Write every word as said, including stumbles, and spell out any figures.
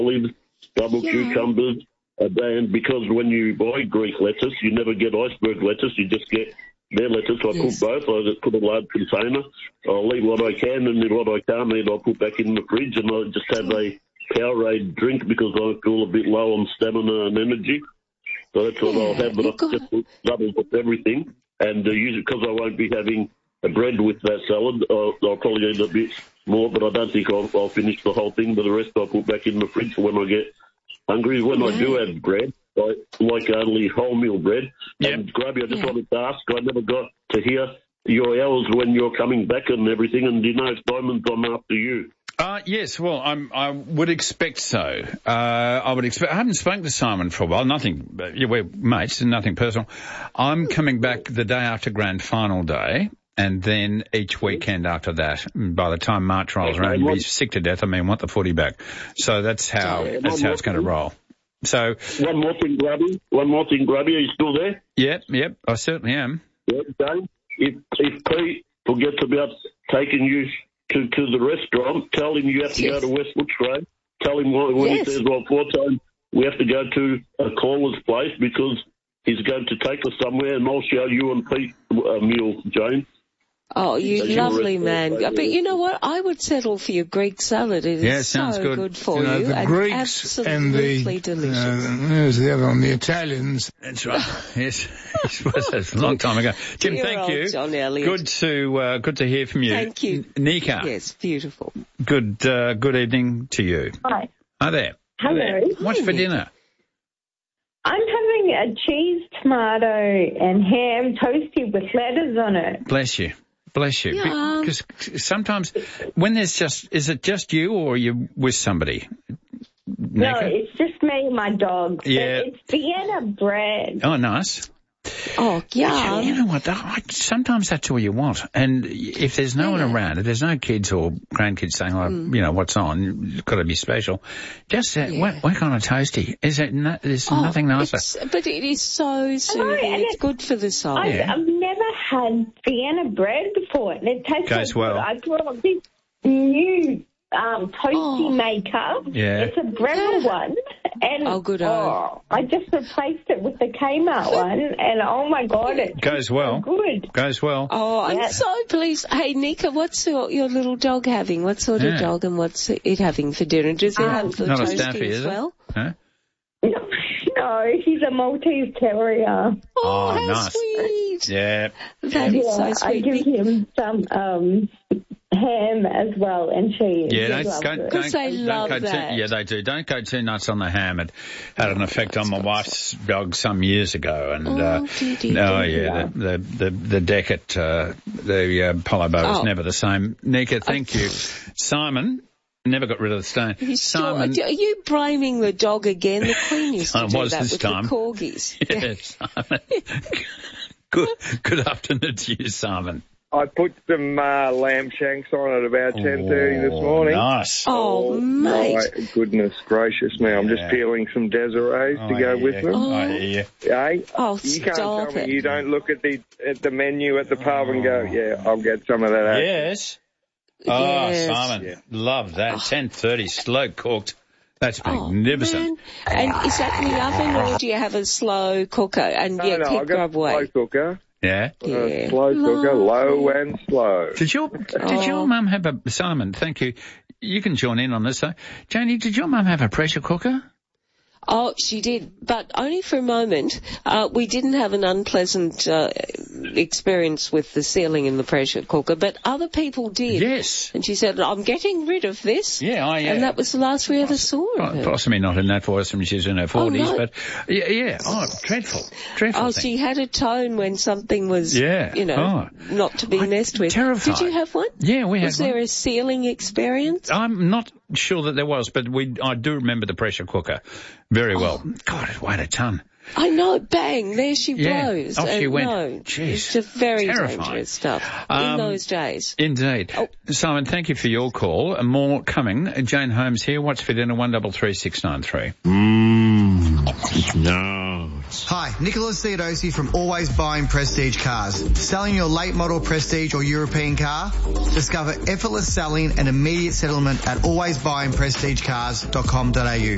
olives, double Yeah. cucumbers, uh, and because when you buy Greek lettuce, you never get iceberg lettuce, you just get their lettuce. I Yes. cook both. I just put a large container. I'll eat what I can, and then what I can't eat, I'll put back in the fridge, and I just have a Powerade drink because I feel a bit low on stamina and energy. So that's what Yeah, I'll have, but you've I've got- just doubled up everything. And uh, usually, because I won't be having a bread with that salad, I'll, I'll probably eat a bit more, but I don't think I'll, I'll finish the whole thing. But the rest I'll put back in the fridge for when I get hungry. When I do have bread, I like only wholemeal bread. Yep. And Grubby, I just Yeah. wanted to ask, I never got to hear your hours when you're coming back and everything, and do you know if Diamond's on after you? Uh, yes, well, I'm, I would expect so. Uh, I would expect. I haven't spoken to Simon for a while. Nothing. Yeah, we're mates, and nothing personal. I'm coming back the day after Grand Final day, and then each weekend after that. By the time March rolls Okay, around, what- be sick to death. I mean, want the footy back. So that's how Yeah, that's one how more it's going to thing. roll. So, One more thing, Grubby. One more thing, Grubby. Are you still there? yep, yep, I certainly am. Yeah, Dave. If, if Pete forgets about taking you to, to the restaurant, tell him you have to Yes. go to West Footscray. Tell him when when Yes. he says, well, four times we have to go to a caller's place because he's going to take us somewhere, and I'll show you and Pete a meal, Jane. Oh, you That's your lovely restaurant, man. right? But you know what? I would settle for your Greek salad. It is Yeah, so sounds good. for You know, you the and Greeks absolutely and the, delicious. uh, who's the other one? The Italians. That's right. Yes, I suppose that's a long time ago. Jim, Dear thank old you. John Elliott. Good to uh, good to hear from you. Thank you. N- Nika. Yes, beautiful. Good uh, good evening to you. Hi. Hi there. Hello. Hi there. What's for Hi. dinner? I'm having a cheese, tomato, and ham toasted with lettuce on it. Bless you. Bless you. Yeah. Because sometimes when there's just, is it just you or are you with somebody? No, Nika? it's just me and my dog. Yeah. But it's Vienna bread. Oh, nice. Oh, Yeah, you yeah. know what? I, sometimes that's all you want. And if there's no one Yeah. around, if there's no kids or grandkids saying, oh, Mm. you know, what's on, it's got to be special, just uh, Yeah. whack, whack on a toasty. Is it no, there's Oh, nothing nicer. it's- But it is so soothing. and It's it- good for the soul. I've, Yeah. I've never had Vienna bread before, and it tastes Goes so well. good. I brought this new um, toasty Oh. maker. Yeah. It's a Breville one. And Oh, good. oh, I just replaced it with the Kmart one, and oh my God, it's Goes so well. good. Goes well. Oh, I'm Yeah. so pleased. Hey, Nika, what's your, your little dog having? What sort Yeah. of dog and what's it having for dinner? Does it Um, have the Not a toasty staffy, as is well? it? Huh? No, no, he's a Maltese Terrier. Oh, Oh, how nice. sweet. Yeah. That is Yeah, so I sweet. give him some um, ham as well and cheese. Yeah, He don't, loves don't, it. don't, Because they don't love go that. Too, yeah, they do. Don't go too nuts on the ham. It had an effect on my wife's dog some years ago, and Oh, uh, dear, dear, oh dear. yeah, the the the, the deck at uh, the uh, Polo Boat was Oh. never the same. Nika, thank you. Simon never got rid of the stain. You sure- Simon, Are you blaming the dog again? The Queen used to I do was that this with time. the corgis. yes, Simon. good good afternoon to you, Simon. I put some uh, lamb shanks on at about ten thirty this Oh, morning. Nice. Oh, mate. My goodness gracious me, I'm Yeah. just peeling some Desirees Oh, to go yeah. with them. Oh. I hear you. Hey, Oh, you can't stop tell me it. you don't look at the at the menu at the pub and go, yeah, I'll get some of that. action." Yes. Oh, Yes. Simon, Yeah. love that. ten thirty, slow cooked. That's Oh, magnificent. man. And is that in the oven or do you have a slow cooker and No, yeah, no, keep I've got grub a slow away? cooker. Yeah. Uh, Yeah. slow cooker, low Lovely. and slow. Did your did Oh. your mum have a Simon? Thank you. You can join in on this. Though. Janie, did your mum have a pressure cooker? Oh, she did, but only for a moment. Uh, we didn't have an unpleasant uh, experience with the sealing in the pressure cooker, but other people did. Yes. And she said, I'm getting rid of this. Yeah, I yeah. And that was the last we ever saw of Well, her. possibly not in that voice when she's in her forties, no. but yeah, yeah. Oh, dreadful, dreadful. Oh, thing. she had a tone when something was, Yeah. you know, Oh. not to be I'm messed with. terrified. Did you have one? Yeah, we had Was one. there a sealing experience? I'm not sure that there was, but we I do remember the pressure cooker very well. God, it weighed a ton. I know, bang, there she Yeah, blows. off she Uh, went. No, Jeez, it's just very terrifying. dangerous stuff Um, in those days. Indeed. Oh. Simon, thank you for your call. And more coming. Jane Holmes here. What's for dinner? One double three six nine three. Mmm. No. Hi, Nicholas Theodosi from Always Buying Prestige Cars. Selling your late model Prestige or European car? Discover effortless selling and immediate settlement at always buying prestige cars dot com dot a u.